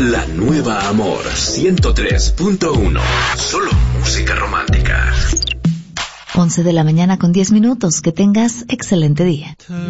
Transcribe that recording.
La nueva Amor 103.1. Solo música romántica. 11 de la mañana con 10 minutos. Que tengas excelente día.